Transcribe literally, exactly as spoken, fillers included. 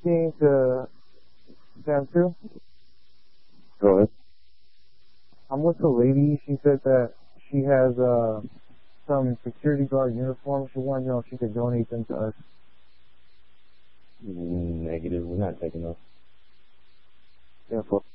anything to Sam too? Go ahead. I'm with a lady. She said that she has uh, some security guard uniforms. She wanted to know if she could donate them to us. Negative. We're not taking those. Yeah, for